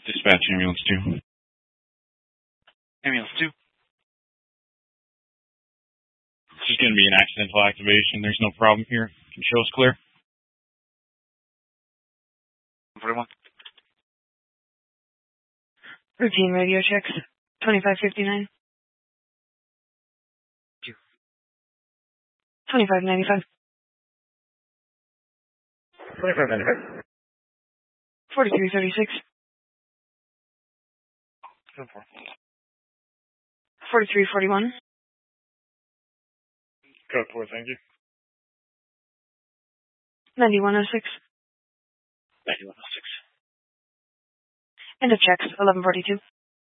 Dispatch ambulance 2. Ambulance 2. It's just going to be an accidental activation. There's no problem here. Can show us clear. 41. Routine radio checks. 2559. 2595. 2595. 4336. 10-4. 4341. Code 4, thank you. 9106. 9106. End of checks. 1142.